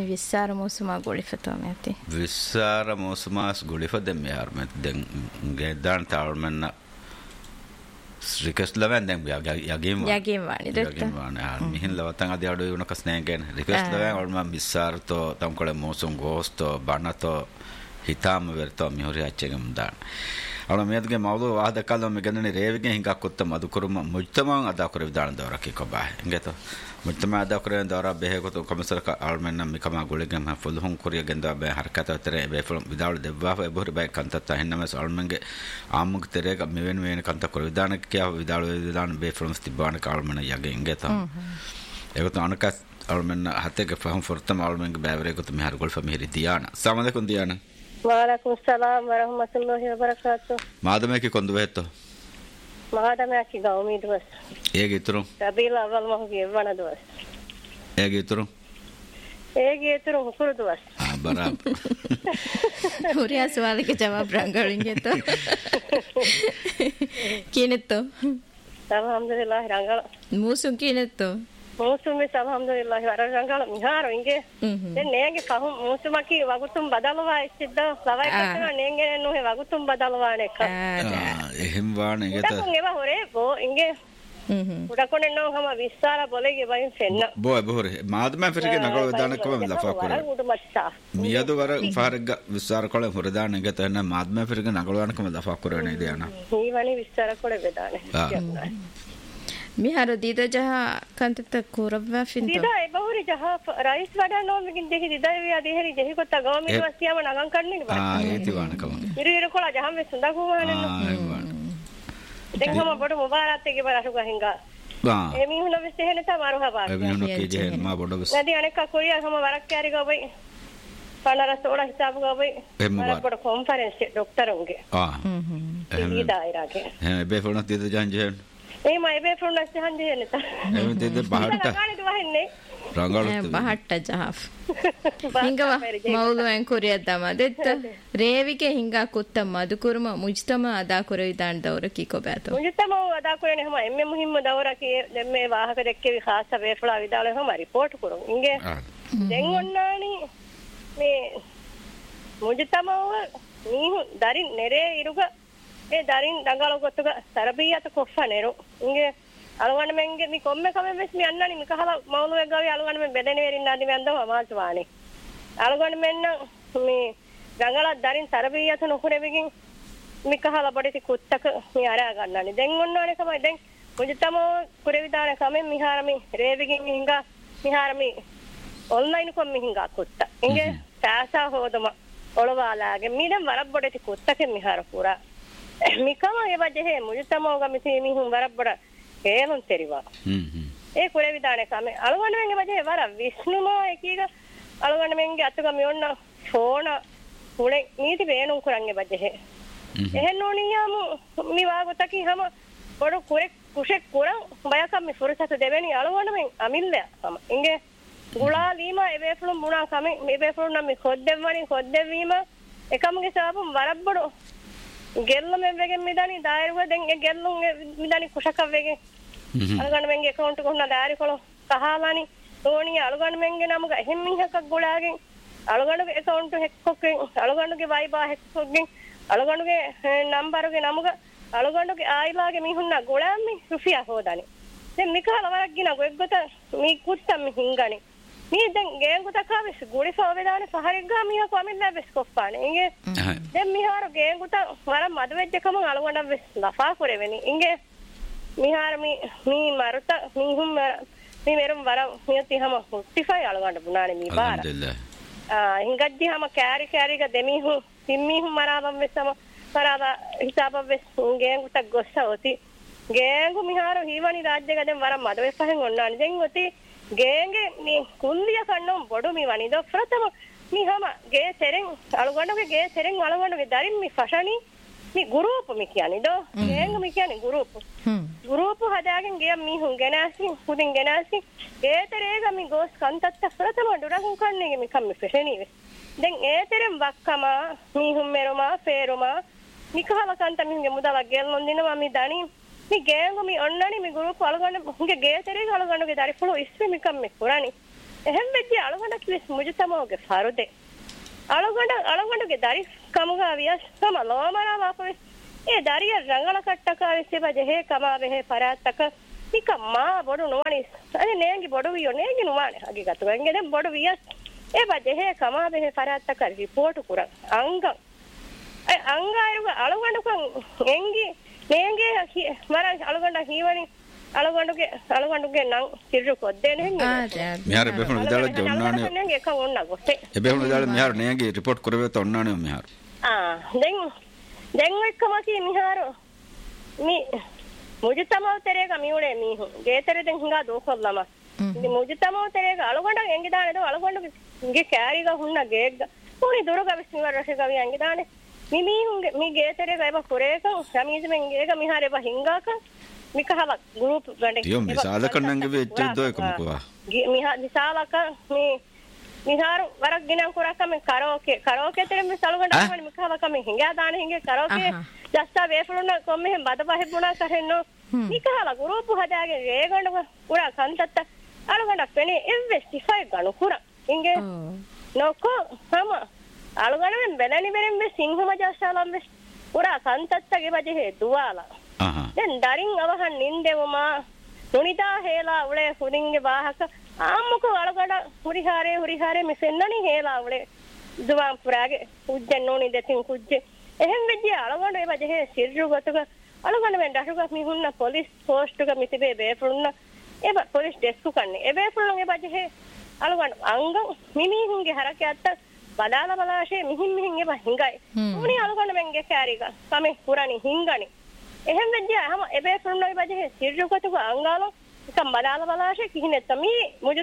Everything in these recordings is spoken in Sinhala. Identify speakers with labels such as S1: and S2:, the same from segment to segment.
S1: විස්සාර මොසුමා ගොලිෆතෝම ඇති
S2: විස්සාර මොසුමාස් ගොලිෆ දෙම් යාර්මෙත් දැන් ගෙදාන් තාල්මන්න රිකස් ලවෙන් දැන් යගේම
S1: වානි
S2: යගේම වානි මිහින් ලවතන් අද අඩු වෙන කස්නෑගෙන් රිකස් ලවෙන් ඔල්ම විස්සාරතෝ තම්කොළ මොසුම් ගෝස්තෝ බනතෝ හිතාම වෙරතෝ මිහුරි අච්චෙගම් දාන ಅವಳ ಮೇದ್ಗೆ ಮೌದು ವಾದ ಕಾಲ ಮೆಗನೆ ರೇವಿಗೆ ಹಿಂಗ ಕೊತ್ತ ಮದುಕುರುಮ ಮುಜ್ತಮ ಅದ ಕುರ ವಿಧಾನ ದವರ ಕಿ ಕೊಬಾ ಹಿಂಗೇತ ಮುಜ್ತಮ ಅದ ಕುರ ದವರ ಬೆಹೆ ಕೊತ ಕಮಸರ ಆಳ್ಮೆನ್ನ ಮಿಕಮ ಗುಳಿಗೆ ಮ ಫುಲ್ ಹುಂ ಕುರಿಯ ಗಂದ ಬೆ ಹರಕತ tere ಬೆ ಫುಲ್ ವಿದಾಳ ದೆವ್ವಾ ಎಬುರಿ ಬೆ ಕಂತತ್ತ ಹೆನ್ನಮಸ್ ಆಳ್ಮೆಂಗೆ ಆಮುಗ್ tere ಮೆವೆನ್ ಮೆವೆನ್ ಕಂತ ಕುರ ವಿಧಾನ ಕಿಯ ವಿದಾಳ ವಿಧಾನ ಬೆ full ಸ್ತಿಬಾನ ಆಳ್ಮೆನ್ನ ಯಗೆ ಹಿಂಗೇತ ಎಗತ ಅನಕ ಆಳ್ಮೆನ್ನ ಹತೆಗೆ ಫಹಂ ಫುರ್ತಮ ಆಳ್ಮೆಂಗೆ ಬೆವರೆ ಕೊತ Meher ಗುಲ್ಫ ಮೆಹರಿ ದಿಯಾನ ಸಮದಕುನ್ ದಿಯಾನ
S3: Waalaikum salam warahmatullahi wabarakatuh.
S2: Madame ki kondu veto.
S3: Madame ki gaumi duas.
S2: Ege ituru.
S3: Rabiul awwal mahgi wana duas.
S2: Ege ituru.
S3: Ege ituru hukuru duas.
S2: Barabar.
S1: Huriya sawal ke jawab rangalinge to. Kinetto.
S3: Alhamdulillah rangal.
S1: Musum kinetto.
S3: Musumi alhamdulillah rangal miharo inge. Den nege kahum musumaki wagutum badalwa issidda sawai katana nenge no he wagutum badalwa nekka.
S2: Ehim wane geta.
S3: Takun eva hore go inge. Udakone no hama vissara bolege bayin fenna.
S2: Boy bohore madma firge nagalo dana kama lafa kore. Miyadu wara farga vissara kole horedana geta na madma firge nagalo dana kama lafa kore ne deyana.
S3: Hi wani vissara kole vedane.
S1: මිහාර දීද ජහ කන්තත කුරබ්වා ෆින්තෝ
S3: දීද A බහුරි ජහ rice වඩා නෝමිකින් දෙහි දීද වියා දෙහි දෙහි කොට ගවමි වස්තියම නගන් කන්නේ බා
S2: ඒති වණ කම
S3: ඉරිර කොලා ජහම සුඳා කුමානන දෙන් හම බඩ මුබාරත් එකේ බරසු ගහින්ගා
S2: බා
S3: ඒ මිහුන විශ්ේන තමාරු හබා
S2: ඒ මිහුන කේ ජෙන් මා බඩ බස්
S3: නදී අනෙක් කොරියා හම වරක් කෑරි ගබයි පනරස ඕලා හිතාපු ගබයි බඩ කොන්ෆරන්ස් ડોක්ටර් උන්ගේ දීදායිරාගේ
S2: බේ ෆෝනක් දීද ජන් ජෙන්
S3: ඒ මයි බේ ෆෝනක් හංජේ නේත
S2: එමෙ දෙද බහට්ට
S3: ගානේ දුවන්නේ
S2: රංගලුත්
S1: බහට්ට ජහෆ් ಹಿಂಗವ ಮೌಲುವೆನ್ ಕೊರಿಯದ್ದಮ ದೆತ್ತ ರೇವಿಗೆ ಹಿಂಗ ಕುತ್ತ ಮದುಕುರುಮ ಮುಜ್ತಮ ಅದಾ ಕೊರವಿದಾನ್ ದೌರ ಕಿಕೊಬಾತೋ
S3: ಮುಜ್ತಮ ಅದಾ ಕೊರನೆ ಹಮ ಎಮ್ಮೆ ಮುಹಿಮ್ಮ ದೌರ ಕಿ ದೆಮ್ಮೆ ವಾಹಕ ದೆಕ್ಕೆ ಖಾಸ ವೇಫಳ ವಿದಾಳೆ ಹಮ ರಿಪೋರ್ಟ್ ಕೊರು ಹಿಂಗೆ ದೆನ್ ಒನ್ನಾನಿ ಮೇ ಮುಜ್ತಮ ನೀಹು ದರಿನ್ ನೆರೆ ಇರುಗ ඒ දරින් දඟල ගොතුක තරබියත කොෆ නෙරු ඉංගේ අලවන්න මෙන්ගේ මි කොම්මෙ කමෙ වෙස් මි අන්නනි මි කහලා මවුලුවේ ගාවි අලවන්න මෙ බෙදෙනේ වෙරින් නාදි මෙන්දම අමාසවානේ අලවන්න මෙන්න මි දඟල දරින් තරබියත නොකුරෙවිගින් මි කහලා බඩති කුත්තක මි අරා ගන්නනි දැන් ඔන්නෝනේ කමයි දැන් මුජතම කුරෙවිදාන කමෙන් මිහාරමි රේවිගින් හින්ගා මිහාරමි ඔන්ලයින් කොම් මි හින්ගා කුත්ත ඉංගේ තාසා හොදම ඔලවාලාගේ මි දැන් වරක් බඩති කුත්තක මිහාර පුරා මිකම ඒ වජේ මුජතමෝ ගමිති මිහුම් වරබ්බඩ හේලුන් තෙරිවා ඒ කුරේ විදානේ කම අලවන්න මෙන්ගේ වජේ වර විෂ්ණුමෝ එකීක අලවන්න මෙන්ගේ අතගම යොන්න ෆෝන කුලේ නීති වේනුම් කරන්නේ වජේ එහෙන් ඕනියම මි වාගතකි හැම පොඩ කුරේ කුෂේ කුරන් බයකම් මි ෆුරසත දෙවෙනි අලවන්න මෙන් අමිල්ල කම ඉංගේ ගුලා ලීමා එවේ ෆුලුම් බුණා කම මේ ෆුලුම් නම් කොද්දෙවණි කොද්දෙවීම එකමගේ සාපම් වරබ්බඩ ගෙල්ල මෙවෙගෙන් මිදනි දායරුව දැන් ඒ ගෙල්ලුන් මිදනි කුෂක වෙගෙන් අලගන්න මෙන්ගේ account කොහොන දාරි කොල කහලානි තෝණි අලගන්න මෙන්ගේ නමුග එහෙම් මිහකක් ගොලාගෙන් අලගන්නගේ account හෙක්කොක්ගෙන් අලගන්නගේ වයිබා හෙක්කොක්ගෙන් අලගන්නගේ නම්බරගේ නමුග අලගන්නගේ ආයිලාගේ මිහුන්නා ගොලාම්මි රුෆියා හොදානි දැන් මිකහල වරක් ගිනා ගොෙග්ගත මී කුත්තම් හින්ගනි මී දැන් ගේන් ගොතකාවෙස් ගුලි සෝවේදානේ සහරෙක් ගා මිහ කොමිල්ලා බෙස් කොෆානේ ඉංගේ දැන් මිහාර ගේන් ගොත වර මද වෙච්චකම අලගන්න වෙස් ලෆා කරෙවෙනි ඉංගේ මිහාර මී මරත මිහුම් මී මෙරම් වර මියති හැම 45 අලගන්න බුණානේ මී බාර හින්ගද්දි හැම කෑරිග දෙමිහු තිම්මිහු මරාබම් වෙස්සම පරාදා හිසාබම් වෙස් ගේන් ගොත ගොස්සවති ගේන්ගු මිහාර හීවනි රාජ්‍යක දැන් වර මද වෙස් පහෙන් ඔන්නානේ දැන් ඔති ගේන්ගේ මී කුල්ලිය කන්නම් බොඩු මී වනිද ප්‍රථම මී හැම ගේ තෙරෙන් අලගන්නගේ ගේ තෙරෙන් අලගන්නගේ දරින් මී ෆෂනි මී ගෲප් මී කියන්නේ දෝ ගේන්ග මී කියන්නේ ගෲප් හදාගෙන ගිය මිහුන් ගෙනාසි හුදින් ගෙනාසි ගේ තරේග මී ගෝස් කන්තත්ත ප්‍රථම ඩුරකුන් කන්නේගේ මී කම්මි ෆෂනි වෙස් දැන් ඒ තරෙන් වක්කම මිහුන් මෙරමා ෆේරමා මී කහල කන්ත මිහුන්ගේ මුදලා ගෙල්ලොන් දිනවා මී දණි මී ගේන්ග මී ඔන්නනි මී ගෲප් අලගන්න හුගේ ගේ තරේග අලගන්නගේ දරි ෆලෝ ඉස්මි මී කම්මි පුරානි එහෙම වෙද්දී අලුගොඬ කිව්ස් මුජතමෝගේ ෆරුදේ අලුගොඬගේ දරි කමුගා වියස් සම ලෝමනා වාපේ ඒ දරිය රංගල කට්ටකා විශ්ේ බජේ කමා බෙහෙ පරාත්තක නිකම්මා බොඩු නොවනිස් අනේ නේගි බොඩු වියෝ නේගි නුමානේ අගේ ගතෝ එංගෙ දැන් බොඩු වියස් ඒ බජේ කමා බෙහෙ පරාත්තක රිපෝට් කුරන් අංගායුග අලුගොඬකන් එංගි නේගේ මරන් අලුගොඬ හීවනි අලුගොඬගේ නම් කිරු කොද්දේ නෙන්නේ
S2: මෙහාර බෙහුණු විදාල ජොන්නානේ
S3: නේගේ එක ඕන්න ගොස්සේ
S2: ඒ බෙහුණු විදාල මෙහාර නේගේ රිපෝට් කරවේ තොන්නානේ මෙහාර
S3: දැන් එක්කම කී මිහාර මේ මුජතමෝ තෙරේක මියුනේ මීහු ගේතරෙන් හිඟා දෝකොල්ලම ඉතින් මුජතමෝ තෙරේක අලුගොඬ එංගි දානේ දෝ අලුගොඬගේ කෑරිග හුන්න ගේග්ග උනි දුරග විශ්නිවර රෂේ ගවි එංගි දානේ මිමීහුන්ගේ මී ගේතරේක එබ කුරේක සමීජමෙන් ගේක මිහාර එබ හිඟාක මිකහව ගෲප් ගණ්ඩේ
S2: යෝ මිසාලක නංගේ වෙච්ච දොයක මොකවා
S3: මිහා මිසාලක මේ මිහාර වරක් ගිනම් කුරක්කම කරෝකේ තෙරෙ මිසාලගොඬ වань මිකහව කම හිඟා දාන හිඟේ කරෝකේ ජස්සා වේෆලුන කොම්මෙ බද පහෙබුණා කරෙන්නෝ මිකහව ගෲප් හදාගෙන ඒගොඬ පුරා කන්තත්ත අලගොඬ පෙනේ ඉන්වෙස්ටිෆයි ගනු කුරා ඉංගේ නොකෝ සම අලගොඬ බෙලනි බෙරෙන් බෙ සිංහම ජස්සාලම් බෙ පුරා කන්තත්තගේ බජේ දුවාලා දැන් දරින් අවහන් නින්දෙවමා නුනිතා හේලා උලේ හුරින්ගේ වාහක ආම්මක අලගොඬ හුරිහාරේ මෙසෙන්නනි හේලා උලේ දුවාම් පුරාගේ උජ්ජන් නෝනි දෙතින් කුජ්ජේ එහෙම වෙද්දී අලගොඬ ඒ බජේ සිර්රු ගතක අලගොඬ මෙන් දහුගක් මිහුන්න පොලිස් පෝස්ට් එක මිතිබේ බේපුන්න ඒ පොලිස් ඩෙස්ක් කන්නේ ඒ බේපුන්න ඒ බජේ අලගොඬ අංග මිමිහුන්ගේ හරකයත් බදාලා බලාෂේ මිහින් ඒ බහිඟයි උනි අලගොඬ මෙන්ගේ කෑරික සමේ පුරානි හිඟනි එහෙම වෙද්දී හැම ඒ බේපුන්න ඒ බජේ සිර්රු ගතක අංගාලෝ එකම් බදාලා බලාෂේ කිහිනෙත් මී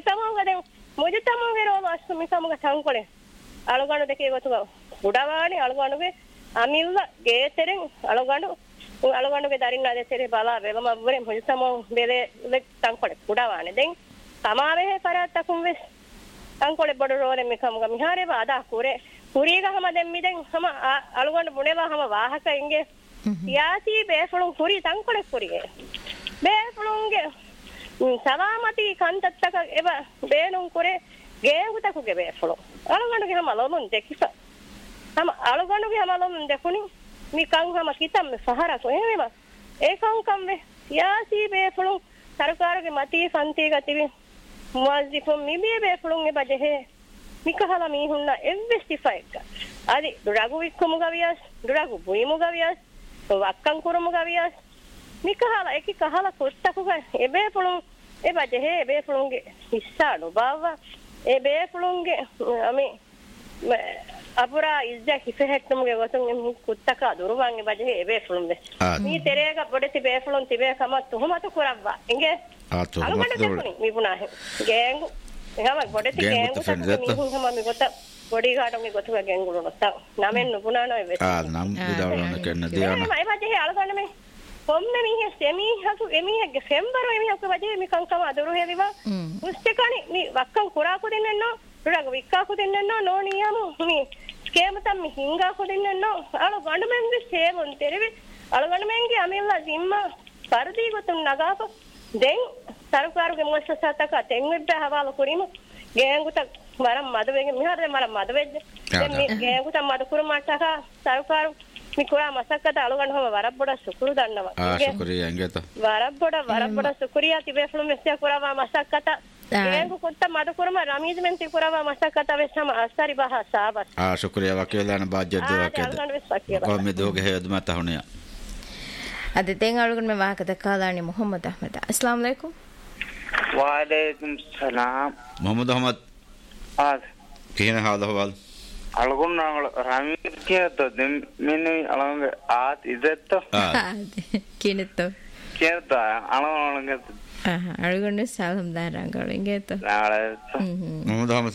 S3: මුජතමෝගේ රෝවාස් මිසමුග සංකොලේ අලගොඬ දෙකේ ගතක උඩවානේ අලගොඬගේ අමිල්ල ගේතරෙන් අලගොඬගේ දරින්න දෙතරේ බලා වෙලම වරෙන් මුජතමෝ බෙලේ ලෙක් සංකොලේ උඩවානේ දැන් සමාවේ පරාත්තකුම් වෙස් සංකොලේ බඩ රෝලෙ මිකමුග මිහාරේ බාදා කුරේ කුරීගහම දෙම්මි දැන් හැම අලගොඬ බුනේවා හැම වාහක ඉංගේ සියාසී බේෆලුන් කුරී සංකොලේ කුරියේ බේෆලුන්ගේ සලාමති කන්තත්තක එබ බේනුන් කුරේ ගේහුතකුගේ බේෆලු අලගොඬගේ හැම ලොමුන් දෙකිස හැම අලගොඬගේ හැම ලොමුන් දෙකුනි මිකං හැම කිතම් සහරසෝ එහෙම ඒකං කම් වේ සියාසී බේෆලුන් सरकारගේ මතී සන්තිය ගතිවි මුවස්සිෆුන් මිබේ බේෆලුන් එ බජේ මිකහලා මීහුන්න ඉන්වෙස්ටිෆයි එක আদি දුරගු වික්කමු ගවියස් දුරගු බුයිමු ගවියස් වක්කං කුරුමු ගවියස් මිකහලා එකි කහලා කොට්ටකුග එ බේෆලුන් එ බජේ එ බේෆලුන්ගේ හිස්සාඩු බව එ බේෆලුන්ගේ අමි අපුරා ඉස්ජා කිෆෙහෙක්තුමුගේ වතුන් එමු කුත්තක දුරුවන් එ බජේ එ බේෆලුන් වේ මේ තෙරේක පොඩි බේෆලුන් තිබේ කම තුහමත කුරවවා ඉංගේ අලගොඬ දෙකුනි මිපුනා ගෑංගු එහෙම පොඩි ගෑංගු මිහුන් හැම මිගොත පොඩි කාටුගේ ගොතුක ගෑංගුල නොත නමෙන් නුපුනා නෝ වේ
S2: නම් විදාලන කන්න දියන
S3: මේ බජේ අලගොඬ මේ කොම්මෙ මිහ සෙමි හසු එමිහගේ සෙම්බරෝ එමිහක බජේ මිකංකම අදරු හේවිවා උස්තකණි මේ වක්කම් කුරා කුදින්නන්නෝ දුරග වික්කා කුදින්නන්නෝ නෝනියමු මේ ස්කේමතම් හිංගා කුදින්නන්නෝ අලගොඬ මෙන්ගේ සේවොන් තෙරෙවි අලගොඬ මෙන්ගේ අමිල්ලා සිම්මා පරදී ගොතුන් නගාප දැන් සරකාරුගේ මොස්සසතක තෙන්වෙද්ද හවාල කුරීම ගෑංගුත වරම් මදවෙගේ මිහාරේ මරම් මදවෙද්ද දැන් මේ ගෑංගුත මද කුරුමාටක සරකාරු මිකුරා මසක්කත අලගොඬ හම වරබ්බොඩ සුකුරු දන්නවා
S2: සුකුරිය එංගෙත
S3: වරබ්බොඩ සුකුරියා තිබේෆලුම් මෙස්සිය කුරාවා මසක්කත ගෑංගු කොත්ත මද කුරුම රමීජ් මෙන් ති කුරාවා මසක්කත වෙස්සම අස්තරි බහ සාබස්
S2: සුකුරිය වකේලාන බාජ්‍ය දුවකද කොම්මෙ දෝගේ හේදුමත හුනියා
S1: අද තෙන් අලුගොඬ මේ වාහක දක්කාලානි මොහම්මද් අහමද अस्सलाम वालेकुम
S4: वालेकुम सलाम
S2: मोहम्मद अहमद
S4: आज
S2: किन हाल हवाल
S4: अलगुन रामीर के तो मैंने अलग आज इधर तो
S1: किनतो
S4: केरता अलग
S1: अलगुन सालम दारंगळंगे तो
S2: मोहम्मद अहमद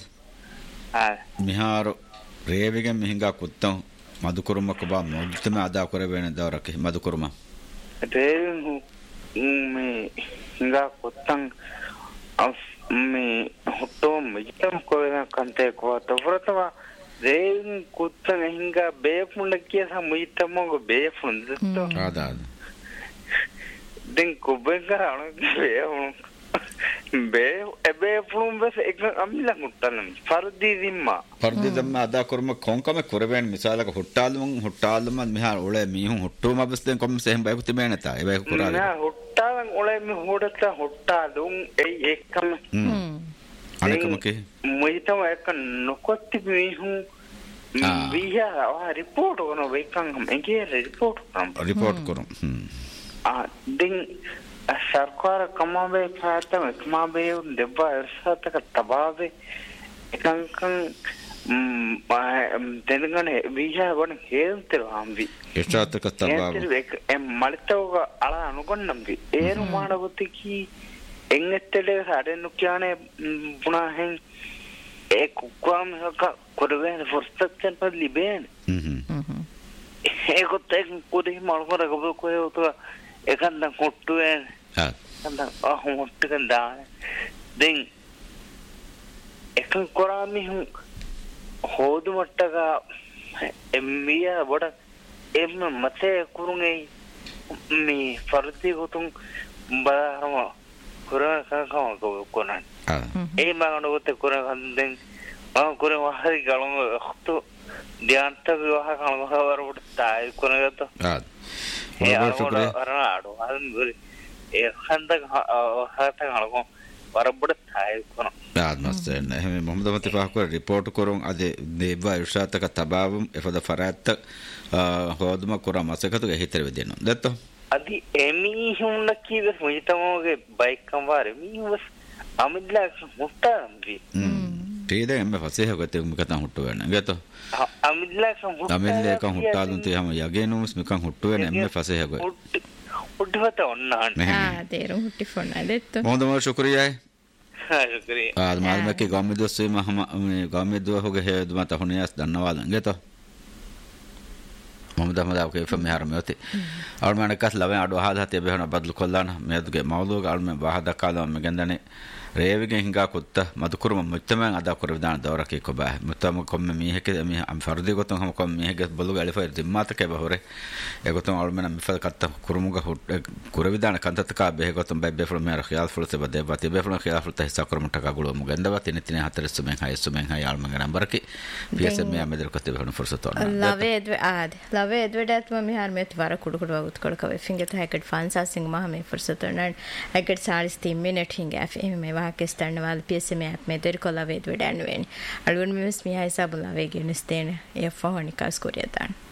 S2: मिहार रेविगे मिहिंगा कुत्तं मधुकुरुमक बा मुजतमे अदा करवेने दौरके मधुकुरुमा
S4: रेविंग में हिंगा कुत्तं में हुट्टो मिजतम कोना कंते को तो व्रतवा रेविंग कुत्तं हिंगा बेफुंडकिया सा मुजतमो बेफुंड तो
S2: आदा
S4: दिन कुबेंगर बेफुंड ebe from bes ek amilla muttanam fardi dimma
S2: ada kurma konkame kurben misalaka huttaalum mihar ole mihun huttuma besten kom sehem bay kuti menata ebe kurale
S4: na huttalan ole mi hodata huttaalum ei ekam
S2: anekam ke
S4: muitama ek nokotti mihun biha report kono vekan enge report kono ding sarkar kamabe phata kamabe debba ersataka tababe ekankan denengane biha gon helter ambi
S2: ersataka tababe
S4: em malitoga ala anugonnambi eru maadagotiki engettele sadenu kyane punahen ek ukam ka korben forsatchen par liben ekot ek kodi malgora gobe ko to ekanda hottuwen kanda hottukan da den ekan korami hodu mattaga emmiya boda em mate kurungai mi farti gotun barama kurang kan ko konan e magano gote kurang den kurang wahari galong to dianta viwaha kan war boda tai kurang to Arado, I'm very a hundred halgo, or a bit high.
S2: That must say, Mohammed report Kurung at the Deva Shataka Tababum, if the Farat Hodma Kurama Seka to hit within. That
S4: at the Emmy Humaki with Mujitamo by Kamvari, me was Amidlax Mutambi.
S2: Tida and Mafase got to Mukatan Hutu and Gato.
S4: Amidlax
S2: Hutalun to Yamayagenums, Mukan Hutu and Mafase.
S4: What on?
S1: They don't put for Nadet.
S2: Mondamo Shukriya. Malmaki Gomido Sima Gomido Hoga Matahunias, Danawal and Ghetto. Mohammed from Haramoti. Almanakas Lavado had to be on a battle colana, Medge Maulu, Alman Bahada Kala, Megandani. ರೇವಿಗೆ ಹಿಂಗಾಕುತ್ತ ಮಧುಕುರು ಮುತ್ತಮ ಅದ ಕುರದಾನ ದೌರಕ್ಕೆ ಕೊಬಾ ಮುತ್ತಮ ಕೊಮ್ಮೆ ಮೀಹಕೆ ಮೀ ಅಂ ಫರ್ದಿ ಗೊತ್ತ ಹಮ ಕೊಮ್ಮೆ ಮೀಹಕೆ ಬಲುಗ ಅಲಿಫ ದಿಮ್ಮಾತಕೆ ಬಹರೆ ಎಗೊತ್ತ ಆಳ್ಮೆನ ಮಿಫಲ್ ಕತ್ತ ಕುರುಮುಗ ಕುರವಿದಾನ ಕಂತತಕ ಬೆಹ ಗೊತ್ತ ಬೆ from Mera khayal ಫುಲತೆ ಬದೆ ಬತೆ be from khayal ಫುಲತೆ ಹಿಸಾ ಕುರುಮಟಕ ಗುಳು ಮುಗಂದವ ತಿನಿ ತಿನಿ ಹತರ ಸುಮೆಂ ಹಾಯ ಆಳ್ಮಂಗ ನಂಬರ್ಕಿ PSM May ಮೆದರ್ ಕತ್ತೆ ಬೆಹನ ಫುರ್ಸತ
S1: ಲವೆ ಎದ್ವೆಡತ್ ಮಿ ಹಾರ್ ಮೆ ತ್ವಾರ ಕುಡುಕುಡು ಉತ್ಕಡಕವೆ ಫಿಂಗತ ಹೈಕಟ್ ಫಾನ್ಸಾ ಸಿಂಗ್ ಮಹ ಮೆ ಫುರ್ಸತ ನಡ್ ಹೈಕಟ್ 30 ಮಿನಿಟ್ ಹಿಂಗ ಎಫ್ಎಂ ಮೆ Pakistan wal PSM app me der kola ved vedan wen algun mis mi haisa bula ve gunisten e fahoni kas kuriatan